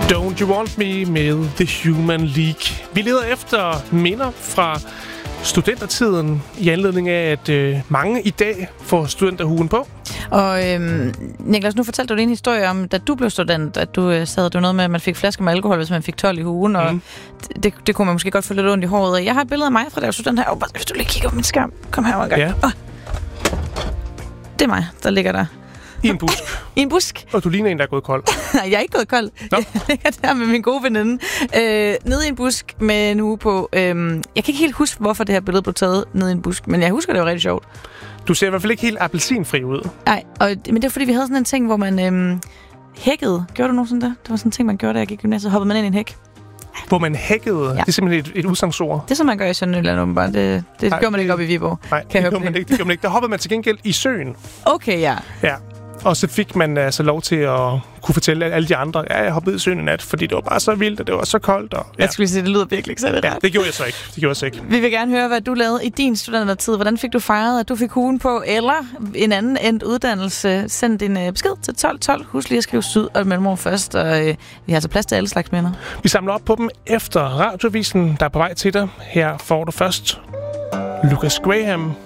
Don't You Want Me med The Human League. Vi leder efter minder fra studentertiden i anledning af, at mange i dag får studenterhuen på. Og Niklas, nu fortalte du en historie om, da du blev student, at du sagde, det var noget med, at man fik flasker med alkohol, hvis man fik 12 i ugen, og det kunne man måske godt få lidt ondt i håret. Jeg har et billede af mig fra da jeg var student her. Hvis du lige kigger på min skærm. Kom her en gang. Ja. Det er mig, der ligger der. I en busk. I en busk. Og du ligner en, der er gået kold. Nej, jeg er ikke gået kold. Nå. Jeg ligger der med min gode veninde. Nede i en busk med en uge på. Jeg kan ikke helt huske, hvorfor det her billede blev taget nede i en busk, men jeg husker, det var rigtig sjovt. Du ser i hvert fald ikke helt appelsinfri ud. Nej, men det var fordi, vi havde sådan en ting, hvor man hækkede. Gjorde du nogensinde det? Det var sådan en ting, man gjorde, da jeg gik i gymnasiet. Hoppede man ind i en hæk. Hvor man hækkede? Ja. Det er simpelthen et udsangsord. Det er som man gør i Sønderjylland, åbenbart. Det gør man ikke op i Viborg. Nej, det gør man ikke. Der hoppede man til gengæld i søen. Okay, ja. Ja. Og så fik man altså lov til at kunne fortælle alle de andre, jeg hoppede i søen i nat, fordi det var bare så vildt, og det var så koldt. Og, Jeg skulle sige, det lyder virkelig ikke så det. Ja, det gjorde jeg så ikke. Vi vil gerne høre, hvad du lavede i din studentertid. Hvordan fik du fejret, at du fik huen på, eller en anden endt uddannelse? Send din besked til 1212. Husk lige at skrive syd og mellemrum først, og vi har altså plads til alle slags minder. Vi samler op på dem efter radiovisen, der er på vej til dig. Her får du først Lucas Graham.